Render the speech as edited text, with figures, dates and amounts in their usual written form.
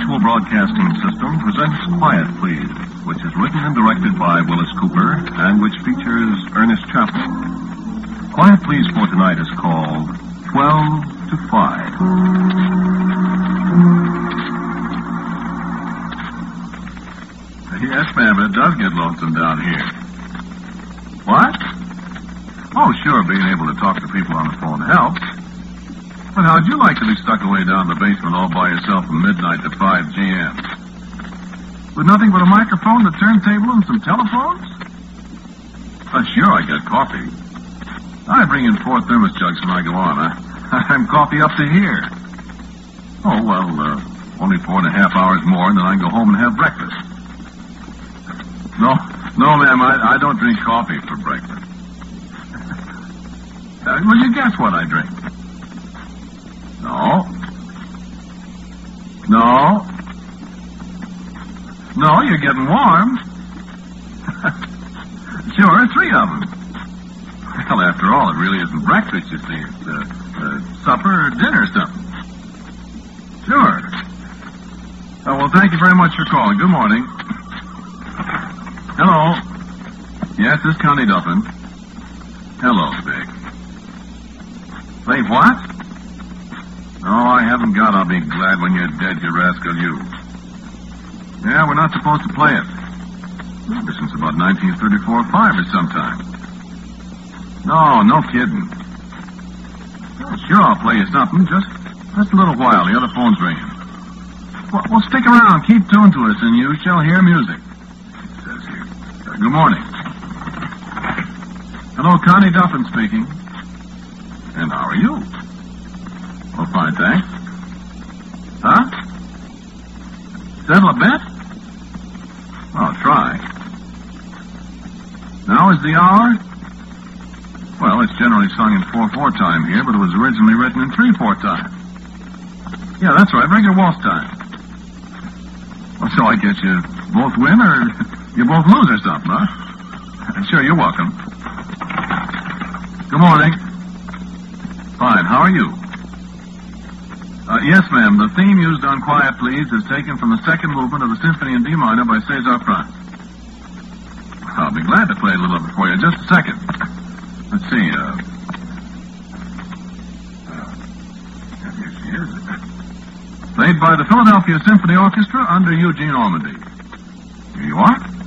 Mutual Broadcasting System presents Quiet Please, which is written and directed by Willis Cooper and which features Ernest Chappell. Quiet Please for tonight is called 12 to 5. Yes, ma'am, it does get lonesome down here. What? Oh, sure, being able to talk to people on the phone helps. But how'd you like to be stuck away down in the basement all by yourself from midnight to 5 g.m.? With nothing but a microphone, the turntable, and some telephones? Sure, I get coffee. I bring in 4 thermos jugs when I go on. I'm coffee up to here. Oh, well, only 4.5 hours more, and then I can go home and have breakfast. No, ma'am, I don't drink coffee for breakfast. Will you guess what I drink? No, you're getting warm. Sure, 3 of them. Well, after all, it really isn't breakfast, you see. It's supper or dinner or something. Sure. Oh, well, thank you very much for calling. Good morning. Hello. Yes, this is Connie Duffin. Hello, Vic. Say what? Oh, I haven't got I'll be glad when you're dead, you rascal, you. Yeah, we're not supposed to play it. Ever since about 1934 or 5 or sometime. No kidding. Oh, sure, I'll play you something. Just a little while. The other phone's ringing. Well, stick around. Keep tuned to us, and you shall hear music. It says here. Good morning. Hello, Connie Duffin speaking. And how are you? Oh, fine, thanks. Huh? Settle a bet? I'll try. Now is the hour? Well, it's generally sung in 4/4 time here, but it was originally written in 3/4 time. Yeah, that's right, regular waltz time. Well, so I guess you both win or you both lose or something, huh? Sure, you're welcome. Good morning. Fine, how are you? Yes, ma'am. The theme used on Quiet Please is taken from the second movement of the Symphony in D minor by César Franck. I'll be glad to play a little of it for you. Just a second. Let's see, here she is. Played by the Philadelphia Symphony Orchestra under Eugene Ormandy. Here you are.